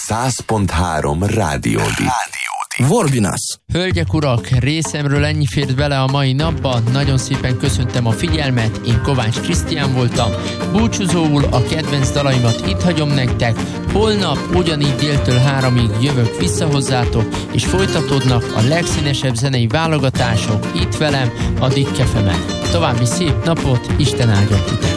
100.3 Rádiódi. Vorbinas. Hölgyek, urak, részemről ennyi fért bele a mai napba. Nagyon szépen köszöntem a figyelmet, én Kovács Krisztián voltam. Búcsúzóul a kedvenc dalaimat itt hagyom nektek. Holnap ugyanígy déltől 3-ig jövök vissza hozzátok, és folytatódnak a legszínesebb zenei válogatások itt velem, a Dick Cafe-ben. További szép napot, Isten áldjon titeket!